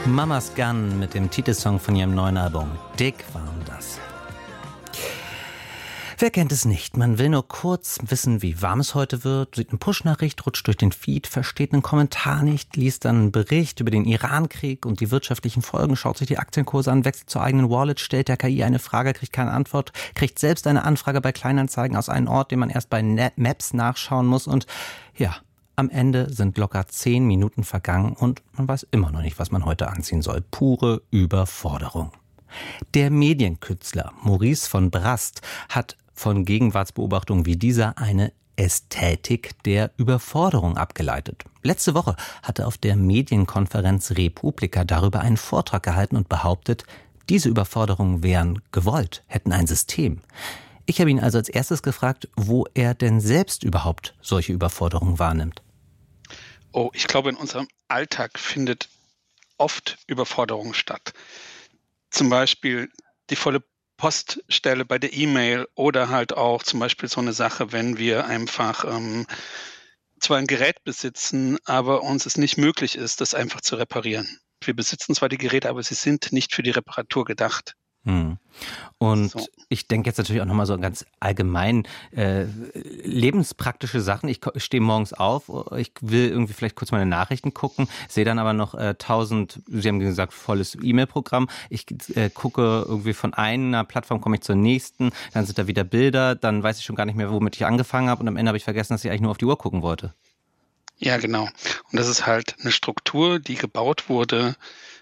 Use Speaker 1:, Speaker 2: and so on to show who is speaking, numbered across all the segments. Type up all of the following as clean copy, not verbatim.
Speaker 1: Mama's Gun mit dem Titelsong von ihrem neuen Album. Dick war das. Wer kennt es nicht? Man will nur kurz wissen, wie warm es heute wird, sieht eine Push-Nachricht, rutscht durch den Feed, versteht einen Kommentar nicht, liest dann einen Bericht über den Irankrieg und die wirtschaftlichen Folgen, schaut sich die Aktienkurse an, wechselt zur eigenen Wallet, stellt der KI eine Frage, kriegt keine Antwort, kriegt selbst eine Anfrage bei Kleinanzeigen aus einem Ort, den man erst bei Maps nachschauen muss und ja, am Ende sind locker 10 Minuten vergangen und man weiß immer noch nicht, was man heute anziehen soll. Pure Überforderung. Der Medienkünstler Maurice von Brast hat von Gegenwartsbeobachtungen wie dieser eine Ästhetik der Überforderung abgeleitet. Letzte Woche hatte auf der Medienkonferenz Republika darüber einen Vortrag gehalten und behauptet, diese Überforderungen wären gewollt, hätten ein System. Ich habe ihn also als erstes gefragt, wo er denn selbst überhaupt solche Überforderungen wahrnimmt.
Speaker 2: Oh, ich glaube, in unserem Alltag findet oft Überforderung statt. Zum Beispiel die volle Poststelle bei der E-Mail oder halt auch zum Beispiel so eine Sache, wenn wir einfach zwar ein Gerät besitzen, aber uns es nicht möglich ist, das einfach zu reparieren. Wir besitzen zwar die Geräte, aber sie sind nicht für die Reparatur gedacht.
Speaker 1: Und
Speaker 2: So.
Speaker 1: ich denke jetzt natürlich auch nochmal so ganz allgemein lebenspraktische Sachen. Ich stehe morgens auf, ich will irgendwie vielleicht kurz meine Nachrichten gucken, sehe dann aber noch 1000, Sie haben gesagt, volles E-Mail-Programm. Ich gucke irgendwie von einer Plattform, komme ich zur nächsten, dann sind da wieder Bilder, dann weiß ich schon gar nicht mehr, womit ich angefangen habe und am Ende habe ich vergessen, dass ich eigentlich nur auf die Uhr gucken wollte.
Speaker 2: Ja, genau. Und das ist halt eine Struktur, die gebaut wurde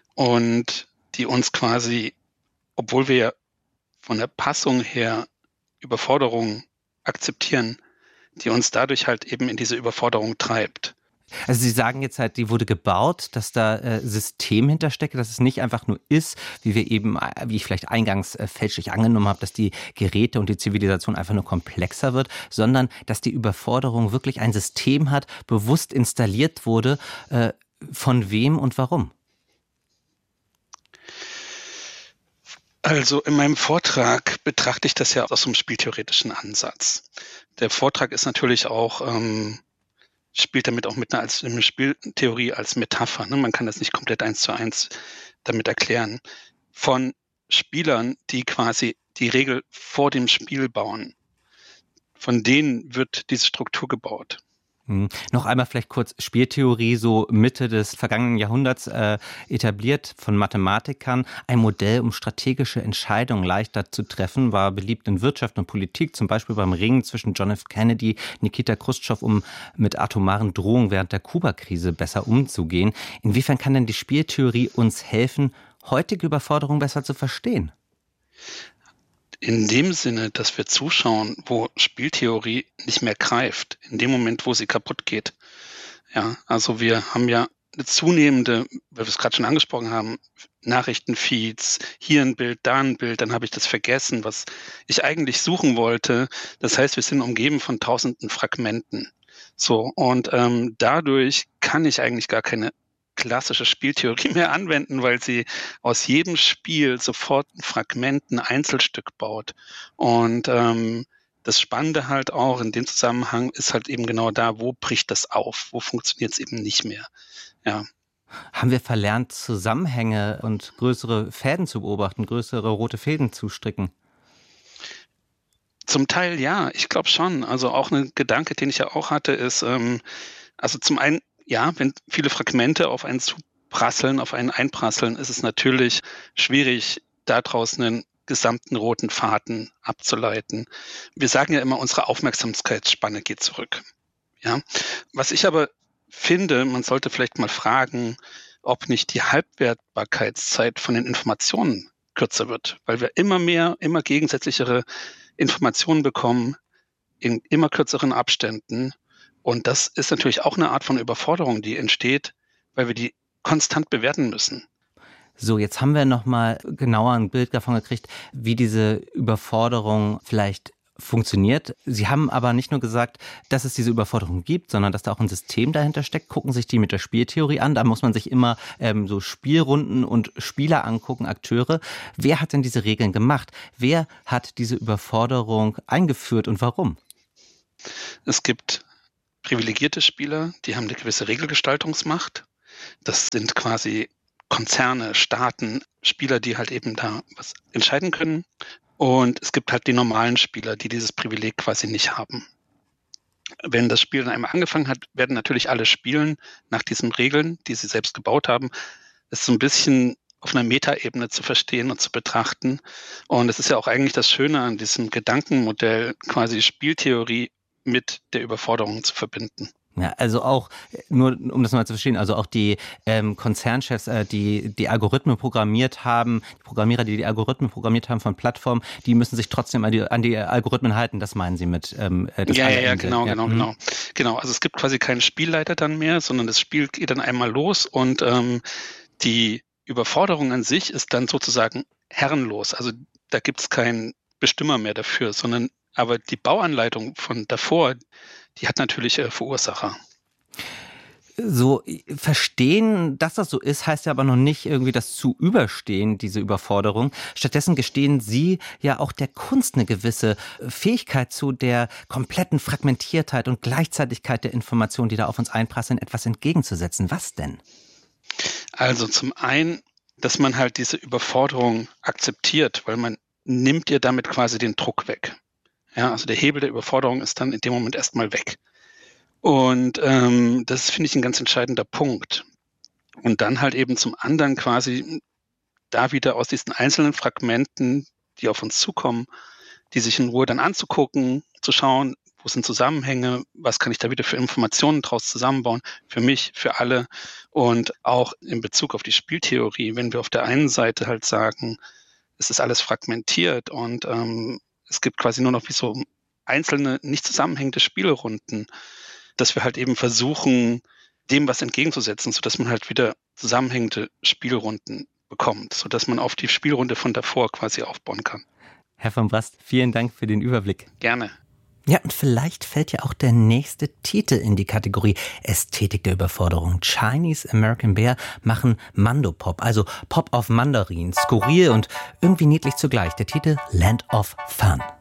Speaker 2: und die uns quasi, obwohl wir von der Passung her Überforderung akzeptieren, die uns dadurch halt eben in diese Überforderung treibt.
Speaker 1: Also Sie sagen jetzt halt, die wurde gebaut, dass da System hinterstecke, dass es nicht einfach nur ist, wie ich vielleicht eingangs fälschlich angenommen habe, dass die Geräte und die Zivilisation einfach nur komplexer wird, sondern dass die Überforderung wirklich ein System hat, bewusst installiert wurde. Von wem und warum?
Speaker 2: Also in meinem Vortrag betrachte ich das ja aus einem spieltheoretischen Ansatz. Der Vortrag ist natürlich auch, spielt damit auch mit einer Spieltheorie als Metapher. Ne? Man kann das nicht komplett 1:1 damit erklären. Von Spielern, die quasi die Regel vor dem Spiel bauen. Von denen wird diese Struktur gebaut.
Speaker 1: Noch einmal vielleicht kurz Spieltheorie, so Mitte des vergangenen Jahrhunderts etabliert von Mathematikern. Ein Modell, um strategische Entscheidungen leichter zu treffen, war beliebt in Wirtschaft und Politik, zum Beispiel beim Ringen zwischen John F. Kennedy, Nikita Chruschtschow, um mit atomaren Drohungen während der Kuba-Krise besser umzugehen. Inwiefern kann denn die Spieltheorie uns helfen, heutige Überforderungen besser zu verstehen?
Speaker 2: In dem Sinne, dass wir zuschauen, wo Spieltheorie nicht mehr greift, in dem Moment, wo sie kaputt geht. Ja, also wir haben ja eine zunehmende, weil wir es gerade schon angesprochen haben, Nachrichtenfeeds, hier ein Bild, da ein Bild, dann habe ich das vergessen, was ich eigentlich suchen wollte. Das heißt, wir sind umgeben von tausenden Fragmenten. So, und dadurch kann ich eigentlich gar keine klassische Spieltheorie mehr anwenden, weil sie aus jedem Spiel sofort ein Fragment, ein Einzelstück baut. Und das Spannende halt auch in dem Zusammenhang ist halt eben genau da, wo bricht das auf, wo funktioniert es eben nicht mehr. Ja.
Speaker 1: Haben wir verlernt, Zusammenhänge und größere Fäden zu beobachten, größere rote Fäden zu stricken?
Speaker 2: Zum Teil ja, ich glaube schon. Also auch ein Gedanke, den ich ja auch hatte, ist, also zum einen, ja, wenn viele Fragmente auf einen zuprasseln, auf einen einprasseln, ist es natürlich schwierig, daraus einen gesamten roten Faden abzuleiten. Wir sagen ja immer, unsere Aufmerksamkeitsspanne geht zurück. Ja, was ich aber finde, man sollte vielleicht mal fragen, ob nicht die Halbwertbarkeitszeit von den Informationen kürzer wird, weil wir immer mehr, immer gegensätzlichere Informationen bekommen in immer kürzeren Abständen. Und das ist natürlich auch eine Art von Überforderung, die entsteht, weil wir die konstant bewerten müssen.
Speaker 1: So, jetzt haben wir nochmal genauer ein Bild davon gekriegt, wie diese Überforderung vielleicht funktioniert. Sie haben aber nicht nur gesagt, dass es diese Überforderung gibt, sondern dass da auch ein System dahinter steckt. Gucken sich die mit der Spieltheorie an. Da muss man sich immer so Spielrunden und Spieler angucken, Akteure. Wer hat denn diese Regeln gemacht? Wer hat diese Überforderung eingeführt und warum?
Speaker 2: Es gibt privilegierte Spieler, die haben eine gewisse Regelgestaltungsmacht. Das sind quasi Konzerne, Staaten, Spieler, die halt eben da was entscheiden können. Und es gibt halt die normalen Spieler, die dieses Privileg quasi nicht haben. Wenn das Spiel dann einmal angefangen hat, werden natürlich alle spielen nach diesen Regeln, die sie selbst gebaut haben. Das ist so ein bisschen auf einer Metaebene zu verstehen und zu betrachten. Und es ist ja auch eigentlich das Schöne an diesem Gedankenmodell, quasi Spieltheorie mit der Überforderung zu verbinden.
Speaker 1: Ja, also auch, nur um das mal zu verstehen, also auch die Konzernchefs, die Algorithmen programmiert haben, die Programmierer, die Algorithmen programmiert haben von Plattformen, die müssen sich trotzdem an die Algorithmen halten, das meinen Sie mit das
Speaker 2: genau. Genau, also es gibt quasi keinen Spielleiter dann mehr, sondern das Spiel geht dann einmal los und die Überforderung an sich ist dann sozusagen herrenlos. Also da gibt es keinen Bestimmer mehr dafür, sondern aber die Bauanleitung von davor, die hat natürlich Verursacher.
Speaker 1: So verstehen, dass das so ist, heißt ja aber noch nicht irgendwie das zu überstehen, diese Überforderung. Stattdessen gestehen Sie ja auch der Kunst eine gewisse Fähigkeit zu, der kompletten Fragmentiertheit und Gleichzeitigkeit der Informationen, die da auf uns einprasseln, etwas entgegenzusetzen. Was denn?
Speaker 2: Also zum einen, dass man halt diese Überforderung akzeptiert, weil man nimmt ihr damit quasi den Druck weg. Ja, also der Hebel der Überforderung ist dann in dem Moment erstmal weg. Und das finde ich ein ganz entscheidender Punkt. Und dann halt eben zum anderen quasi da wieder aus diesen einzelnen Fragmenten, die auf uns zukommen, die sich in Ruhe dann anzugucken, zu schauen, wo sind Zusammenhänge, was kann ich da wieder für Informationen draus zusammenbauen, für mich, für alle. Und auch in Bezug auf die Spieltheorie, wenn wir auf der einen Seite halt sagen, es ist alles fragmentiert und es gibt quasi nur noch wie so einzelne, nicht zusammenhängende Spielrunden, dass wir halt eben versuchen, dem was entgegenzusetzen, sodass man halt wieder zusammenhängende Spielrunden bekommt, sodass man auf die Spielrunde von davor quasi aufbauen kann.
Speaker 1: Herr von Brast, vielen Dank für den Überblick.
Speaker 2: Gerne.
Speaker 1: Ja, und vielleicht fällt ja auch der nächste Titel in die Kategorie Ästhetik der Überforderung. Chinese American Bear machen Mandopop, also Pop auf Mandarin, skurril und irgendwie niedlich zugleich. Der Titel Land of Fun.